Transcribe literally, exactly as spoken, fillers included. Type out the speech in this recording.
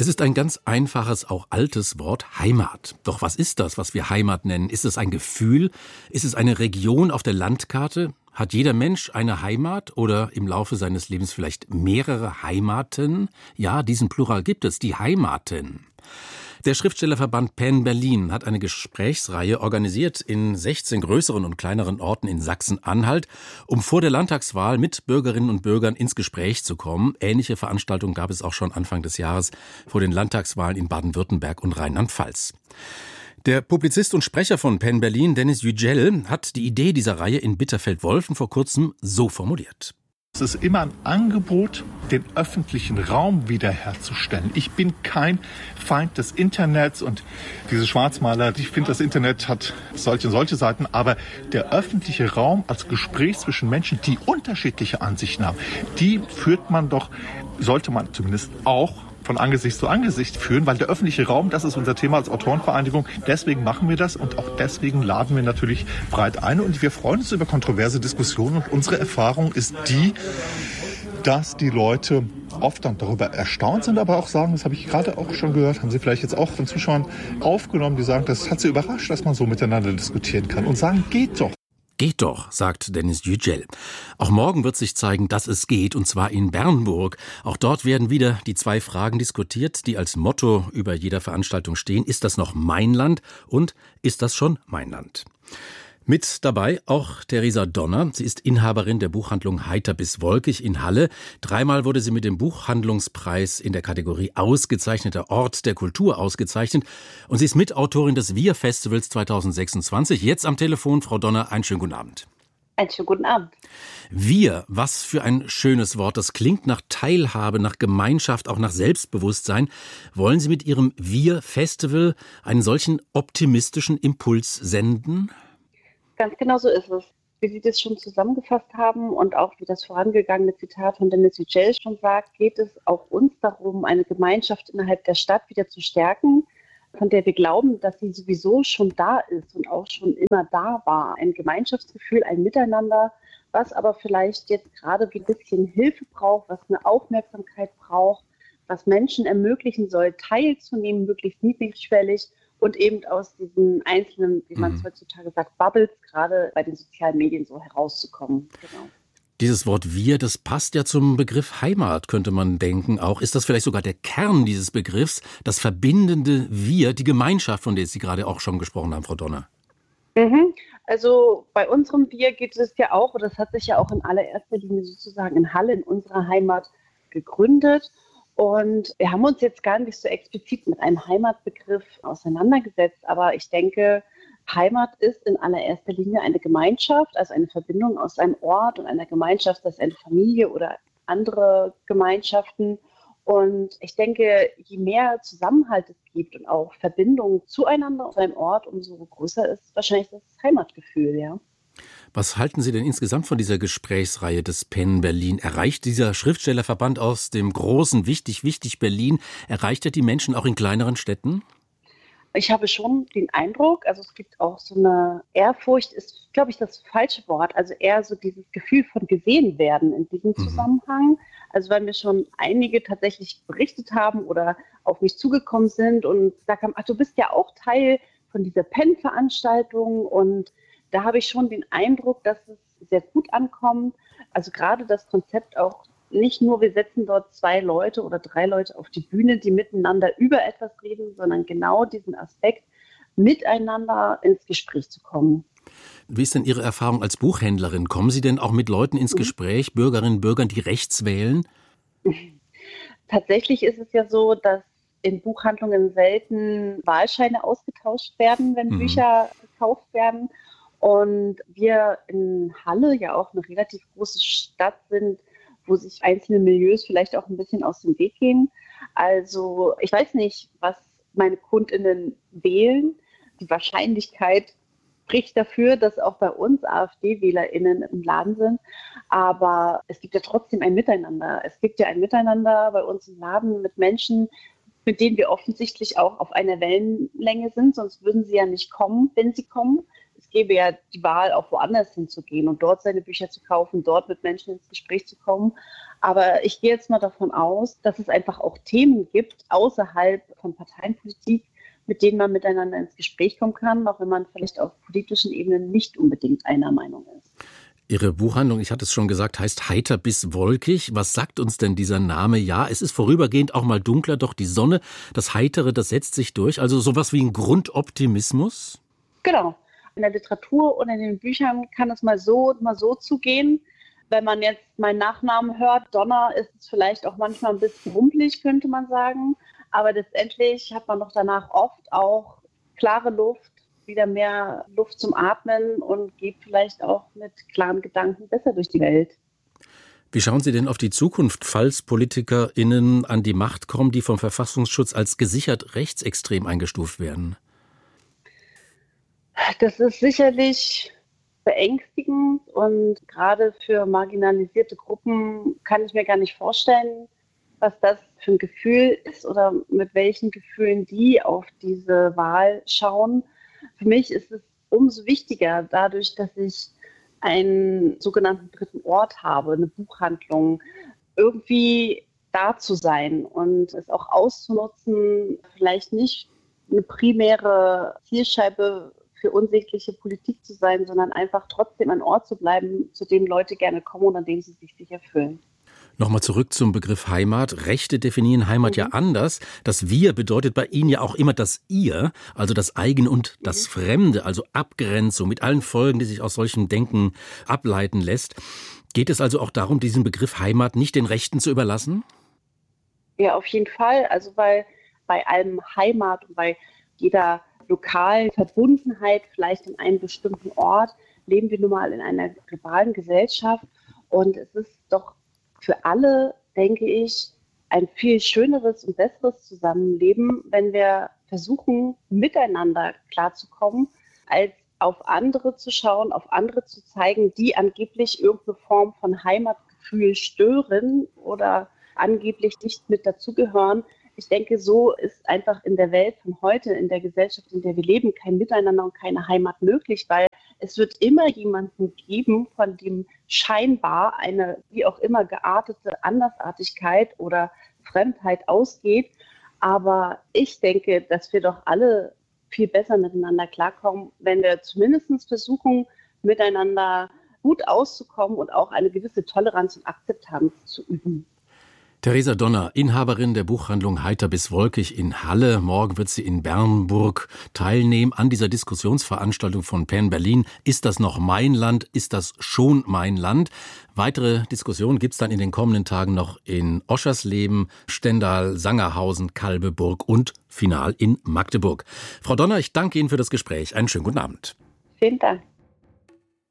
Es ist ein ganz einfaches, auch altes Wort, Heimat. Doch was ist das, was wir Heimat nennen? Ist es ein Gefühl? Ist es eine Region auf der Landkarte? Hat jeder Mensch eine Heimat oder im Laufe seines Lebens vielleicht mehrere Heimaten? Ja, diesen Plural gibt es, die Heimaten. Der Schriftstellerverband Pen Berlin hat eine Gesprächsreihe organisiert in sechzehn größeren und kleineren Orten in Sachsen-Anhalt, um vor der Landtagswahl mit Bürgerinnen und Bürgern ins Gespräch zu kommen. Ähnliche Veranstaltungen gab es auch schon Anfang des Jahres vor den Landtagswahlen in Baden-Württemberg und Rheinland-Pfalz. Der Publizist und Sprecher von Pen Berlin, Dennis Yücel, hat die Idee dieser Reihe in Bitterfeld-Wolfen vor kurzem so formuliert. Es ist immer ein Angebot, den öffentlichen Raum wiederherzustellen. Ich bin kein Feind des Internets und diese Schwarzmaler, ich finde, das Internet hat solche und solche Seiten, aber der öffentliche Raum als Gespräch zwischen Menschen, die unterschiedliche Ansichten haben, die führt man doch, sollte man zumindest auch von Angesicht zu Angesicht führen, weil der öffentliche Raum, das ist unser Thema als Autorenvereinigung, deswegen machen wir das und auch deswegen laden wir natürlich breit ein und wir freuen uns über kontroverse Diskussionen und unsere Erfahrung ist die, dass die Leute oft dann darüber erstaunt sind, aber auch sagen, das habe ich gerade auch schon gehört, haben Sie vielleicht jetzt auch von Zuschauern aufgenommen, die sagen, das hat sie überrascht, dass man so miteinander diskutieren kann und sagen, geht doch. Geht doch, sagt Dennis Yücel. Auch morgen wird sich zeigen, dass es geht, und zwar in Bernburg. Auch dort werden wieder die zwei Fragen diskutiert, die als Motto über jeder Veranstaltung stehen. Ist das noch mein Land und ist das schon mein Land? Mit dabei auch Theresa Donner. Sie ist Inhaberin der Buchhandlung Heiter bis Wolkig in Halle. Dreimal wurde sie mit dem Buchhandlungspreis in der Kategorie Ausgezeichneter Ort der Kultur ausgezeichnet. Und sie ist Mitautorin des Wir-Festivals zwanzig sechsundzwanzig. Jetzt am Telefon, Frau Donner, einen schönen guten Abend. Einen schönen guten Abend. Wir, was für ein schönes Wort. Das klingt nach Teilhabe, nach Gemeinschaft, auch nach Selbstbewusstsein. Wollen Sie mit Ihrem Wir-Festival einen solchen optimistischen Impuls senden? Ganz genau so ist es. Wie Sie das schon zusammengefasst haben und auch wie das vorangegangene Zitat von Dennis Yücel schon sagt, geht es auch uns darum, eine Gemeinschaft innerhalb der Stadt wieder zu stärken, von der wir glauben, dass sie sowieso schon da ist und auch schon immer da war. Ein Gemeinschaftsgefühl, ein Miteinander, was aber vielleicht jetzt gerade ein bisschen Hilfe braucht, was eine Aufmerksamkeit braucht, was Menschen ermöglichen soll, teilzunehmen, möglichst niedrigschwellig. Und eben aus diesen einzelnen, wie man es mhm. heutzutage sagt, Bubbles, gerade bei den sozialen Medien so herauszukommen. Genau. Dieses Wort Wir, das passt ja zum Begriff Heimat, könnte man denken. Auch ist das vielleicht sogar der Kern dieses Begriffs, das verbindende Wir, die Gemeinschaft, von der Sie gerade auch schon gesprochen haben, Frau Donner. Mhm. Also bei unserem Wir geht es ja auch, und das hat sich ja auch in allererster Linie sozusagen in Halle, in unserer Heimat, gegründet. Und wir haben uns jetzt gar nicht so explizit mit einem Heimatbegriff auseinandergesetzt, aber ich denke, Heimat ist in allererster Linie eine Gemeinschaft, also eine Verbindung aus einem Ort und einer Gemeinschaft, das ist eine Familie oder andere Gemeinschaften. Und ich denke, je mehr Zusammenhalt es gibt und auch Verbindung zueinander aus einem Ort, umso größer ist wahrscheinlich das Heimatgefühl, ja. Was halten Sie denn insgesamt von dieser Gesprächsreihe des Pen Berlin? Erreicht dieser Schriftstellerverband aus dem großen Wichtig, Wichtig Berlin, erreicht er die Menschen auch in kleineren Städten? Ich habe schon den Eindruck, also es gibt auch so eine Ehrfurcht, ist, glaube ich, das falsche Wort, also eher so dieses Gefühl von gesehen werden in diesem Zusammenhang. Mhm. Also weil mir schon einige tatsächlich berichtet haben oder auf mich zugekommen sind und gesagt haben, ach, du bist ja auch Teil von dieser Pen-Veranstaltung, und da habe ich schon den Eindruck, dass es sehr gut ankommt. Also gerade das Konzept auch nicht nur, wir setzen dort zwei Leute oder drei Leute auf die Bühne, die miteinander über etwas reden, sondern genau diesen Aspekt, miteinander ins Gespräch zu kommen. Wie ist denn Ihre Erfahrung als Buchhändlerin? Kommen Sie denn auch mit Leuten ins Gespräch, Bürgerinnen und Bürgern, die rechts wählen? Tatsächlich ist es ja so, dass in Buchhandlungen selten Wahlscheine ausgetauscht werden, wenn mhm. Bücher gekauft werden. Und wir in Halle ja auch eine relativ große Stadt sind, wo sich einzelne Milieus vielleicht auch ein bisschen aus dem Weg gehen. Also ich weiß nicht, was meine KundInnen wählen. Die Wahrscheinlichkeit spricht dafür, dass auch bei uns AfD-WählerInnen im Laden sind. Aber es gibt ja trotzdem ein Miteinander. Es gibt ja ein Miteinander bei uns im Laden mit Menschen, mit denen wir offensichtlich auch auf einer Wellenlänge sind. Sonst würden sie ja nicht kommen, wenn sie kommen. es gäbe ja die Wahl, auch woanders hinzugehen und dort seine Bücher zu kaufen, dort mit Menschen ins Gespräch zu kommen. Aber ich gehe jetzt mal davon aus, dass es einfach auch Themen gibt, außerhalb von Parteienpolitik, mit denen man miteinander ins Gespräch kommen kann, auch wenn man vielleicht auf politischen Ebenen nicht unbedingt einer Meinung ist. Ihre Buchhandlung, ich hatte es schon gesagt, heißt Heiter bis Wolkig. Was sagt uns denn dieser Name? Ja, es ist vorübergehend auch mal dunkler, doch die Sonne, das Heitere, das setzt sich durch. Also sowas wie ein Grundoptimismus? Genau. In der Literatur und in den Büchern kann es mal so, mal so zugehen. Wenn man jetzt meinen Nachnamen hört, Donner, ist es vielleicht auch manchmal ein bisschen rumpelig, könnte man sagen. Aber letztendlich hat man doch danach oft auch klare Luft, wieder mehr Luft zum Atmen und geht vielleicht auch mit klaren Gedanken besser durch die Welt. Wie schauen Sie denn auf die Zukunft, falls PolitikerInnen an die Macht kommen, die vom Verfassungsschutz als gesichert rechtsextrem eingestuft werden? Das ist sicherlich beängstigend und gerade für marginalisierte Gruppen kann ich mir gar nicht vorstellen, was das für ein Gefühl ist oder mit welchen Gefühlen die auf diese Wahl schauen. Für mich ist es umso wichtiger, dadurch, dass ich einen sogenannten dritten Ort habe, eine Buchhandlung, irgendwie da zu sein und es auch auszunutzen, vielleicht nicht eine primäre Zielscheibe für unsägliche Politik zu sein, sondern einfach trotzdem ein Ort zu bleiben, zu dem Leute gerne kommen und an dem sie sich sicher fühlen. Nochmal zurück zum Begriff Heimat. Rechte definieren Heimat mhm. ja anders. Das Wir bedeutet bei Ihnen ja auch immer das Ihr, also das Eigene und mhm. das Fremde, also Abgrenzung mit allen Folgen, die sich aus solchem Denken ableiten lässt. Geht es also auch darum, diesen Begriff Heimat nicht den Rechten zu überlassen? Ja, auf jeden Fall. Also weil bei allem Heimat und bei jeder lokalen Verbundenheit, vielleicht in einem bestimmten Ort, leben wir nun mal in einer globalen Gesellschaft. Und es ist doch für alle, denke ich, ein viel schöneres und besseres Zusammenleben, wenn wir versuchen, miteinander klarzukommen, als auf andere zu schauen, auf andere zu zeigen, die angeblich irgendeine Form von Heimatgefühl stören oder angeblich nicht mit dazugehören. Ich denke, so ist einfach in der Welt von heute, in der Gesellschaft, in der wir leben, kein Miteinander und keine Heimat möglich, weil es wird immer jemanden geben, von dem scheinbar eine wie auch immer geartete Andersartigkeit oder Fremdheit ausgeht. Aber ich denke, dass wir doch alle viel besser miteinander klarkommen, wenn wir zumindest versuchen, miteinander gut auszukommen und auch eine gewisse Toleranz und Akzeptanz zu üben. Theresa Donner, Inhaberin der Buchhandlung Heiter bis Wolkig in Halle. Morgen wird sie in Bernburg teilnehmen an dieser Diskussionsveranstaltung von Penn Berlin. Ist das noch mein Land? Ist das schon mein Land? Weitere Diskussionen gibt's dann in den kommenden Tagen noch in Oschersleben, Stendal, Sangerhausen, Kalbeburg und final in Magdeburg. Frau Donner, ich danke Ihnen für das Gespräch. Einen schönen guten Abend. Vielen Dank.